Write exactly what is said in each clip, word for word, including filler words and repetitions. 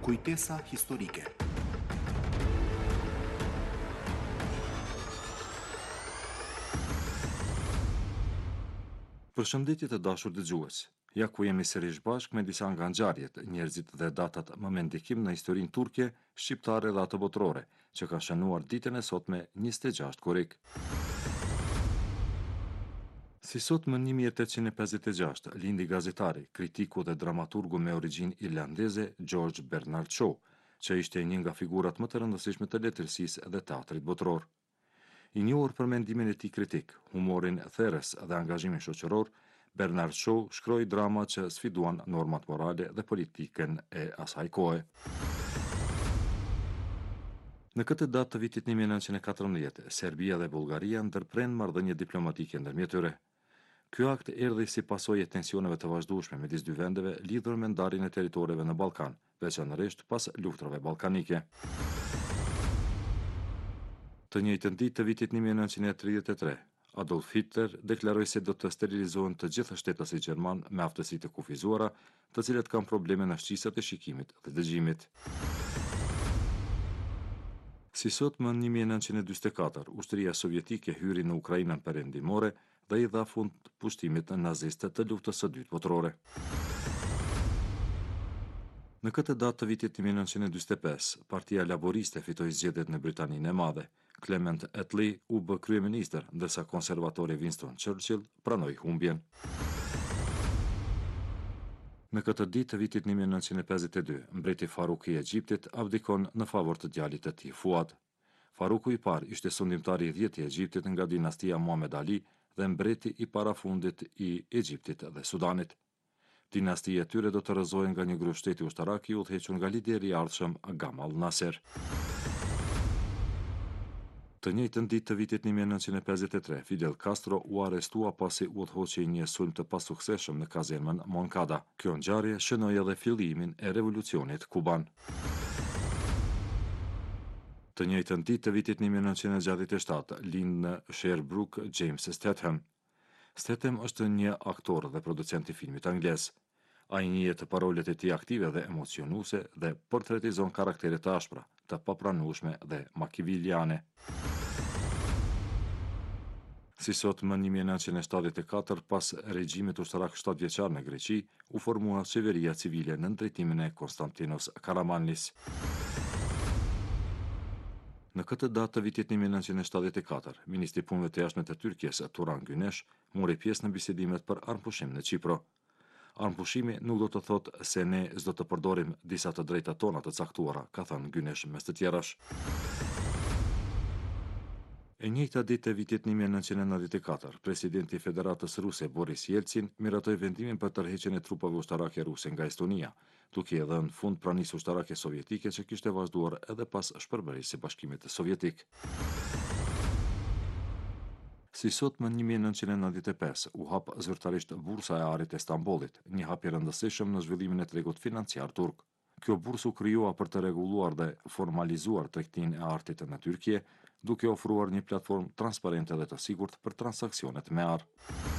Kujtesa historike. Përshëndetje të dashur dëgjues. Ja ku jemi sërish bashkë me disa nga ngjarjet, njerëzit dhe datat më me ndikim në historinë turke, shqiptare dhe atë botërore, që ka shënuar ditën e sotme njëzet e gjashtë korrik. Si sot më një mijë e tetëqind e pesëdhjetë e gjashtë, lindi gazetari, kritiku dhe dramaturgu me origjinë irlandeze George Bernard Shaw, që ishte një nga figurat më të rëndësishme të letërsisë dhe teatrit botëror. I njohur për mendimin e tij kritik, humorin therrës dhe angazhimin shoqëror, Bernard Shaw shkroi drama që sfiduan normat morale dhe politikën e asaj kohe. Në këtë datë të vitit një mijë e nëntëqind e katërmbëdhjetë, Serbia dhe Bullgaria ndërpren marrëdhënie diplomatike ndërmjet tyre. Ky akt erdhi si pasojë e tensioneve të vazhdueshme midis dy vendeve lidhur me ndarjen e territoreve në Ballkan, veçanërisht pas luftrave ballkanike. Të njëjtën ditë të vitit një mijë e nëntëqind e tridhjetë e tre, Adolf Hitler deklaroi se do të sterilizohen të gjithë shtetësit gjerman me aftësi të kufizuara, të cilët kanë probleme në shqisat e shikimit dhe dëgjimit. Si sot më një mijë e nëntëqind e dyqindë e katër, ushtria sovjetike hyri në Ukrainën perëndimore dhe i dha fund pushtimit naziste të luftës së dytë botërore. Në këtë datë të vitit një mijë e nëntëqind e dyqindë e pesë, Partia Laboriste fitoi zgjedhjet në Britaninë e Madhe. Clement Attlee u bë kryeministër, ndërsa konservatori Winston Churchill pranoi humbjen. Në këtë ditë të vitit një mijë e nëntëqind e pesëdhjetë e dy, mbreti Faruku i Egjiptit abdikon në favor të djalit të tij Fuad. Faruku i parë ishte sundimtari i dhjetë i Egjiptit nga dinastia Muhammad Ali dhe mbreti i parafundit i Egjiptit dhe Sudanit. Dinastia e tyre do të rrëzohej nga një grup shteti ushtarak i udhëhequr nga lideri i ardhshëm Gamal Nasser. Të njëjtën ditë të vitit një mijë e nëntëqind e pesëdhjetë e tre, Fidel Castro u arrestua pasi udhëhoqi një sulm të pasukseshëm në kazermën Moncada. Kjo ngjarje shënoi edhe fillimin e revolucionit kuban. Të njëjtën ditë të vitit një mijë e nëntëqind e gjashtëdhjetë e shtatë, lind në Sherbrooke James Statham. Statham është një aktor dhe producent i filmit anglez. Ai njihet për rolet e tij aktive dhe emocionuese dhe portretizon karaktere të ashpra, të papranueshme dhe makiviliane. Si sot më një mijë e nëntëqind e shtatëdhjetë e katër, pas regjimit ushtarak shtatëvjeçar në Greqi, u formua qeveria civile në drejtimin e Konstantinos Karamanlis. Në këtë datë të vitit një mijë e nëntëqind e shtatëdhjetë e katër, ministri i punëve të jashtme të Tyrkisë Turan Günesh mori pjesë në bisedimet për armpushim në Çipro. Armpushimi nuk do të thotë se ne s'do të përdorim disa të drejtat tona të caktuara, ka thënë Günesh mes të tjerash. E njëjta ditë e vitit një mijë e nëntëqind e nëntëdhjetë e katër, presidenti i Federatës Ruse Boris Jelcin miratoi vendimin për tërheqjen e trupave ushtarake ruse nga Estonia, duke i dhënë fund pranisë ushtarake sovjetike që kishte vazhduar edhe pas shpërblërjes së Bashkimit Sovjetik. Si sot më një mijë e nëntëqind e nëntëdhjetë e pesë, u hap zyrtarisht Bursa e Arit e Stambollit, një hap i rëndësishëm në zhvillimin e tregut financiar turk. Kjo bursë u krijua për të rregulluar dhe formalizuar tregtinë e artit në Tyrki, duke ofruar një platformë transparente dhe të sigurt për transaksionet me ar.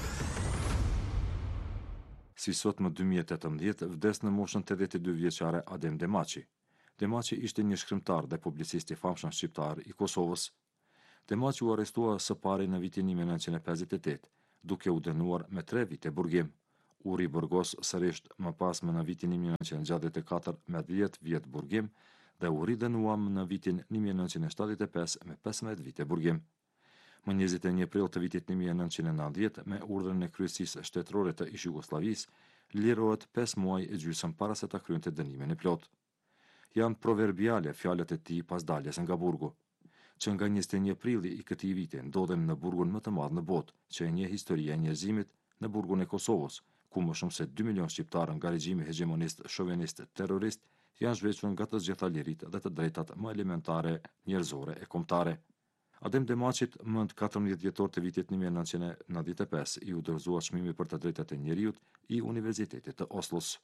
Si sot më dy mijë e tetëmbëdhjetë, vdes në moshën tetëdhjetë e dy vjeçare Adem Demaçi. Demaçi ishte një shkrimtar dhe publicist i famshëm shqiptar i Kosovës. Demaçi u arrestua së pari në vitin një mijë e nëntëqind e pesëdhjetë e tetë, duke u dënuar me tre vite burgim. U riburgos sërish më pas më në vitin një mijë e nëntëqind e gjashtëdhjetë e katër me dhjetë vjet burgim dhe u ridënuam në vitin një mijë e nëntëqind e shtatëdhjetë e pesë me pesëmbëdhjetë vite burgim. Më njëzet e një prill të vitit një mijë e nëntëqind e nëntëdhjetë, me urdhrin e kryesisë shtetërore të ish Jugosllavisë, lirohet pesë muaj e gjysmë para se ta kryente dënimin e plot. Janë proverbiale fjalët e tij pas daljes nga burgu, që nga njëzet e një prilli i këtij viti ndodhem në burgun më të madh në botë, që e njeh historia e njerëzimit, në burgun e Kosovës, ku më shumë se dy milion shqiptarë nga regjimi hegemonist shovenist terrorist janë zhvequr nga të gjitha liritë dhe të drejtat më elementare njerëzore e kombëtare. Adem Demaçit më katërmbëdhjetë dhjetor të vitit një mijë e nëntëqind e nëntëdhjetë e pesë i u dorëzua çmimi për të drejtat e njerëzit i Universitetit të Oslos.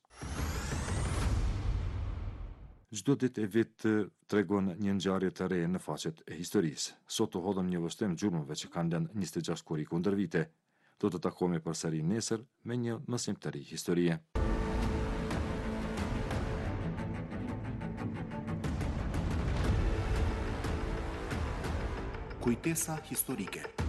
Çdo ditë e vit tregon një ngjarje të re në faqet e historisë. Sot u hodhëm një vështrim gjurmëve që kanë lënë njëzet e gjashtë korriku ndër vite. Do të takohemi përsëri nesër me një mësim të ri historie. Kujtesa historike.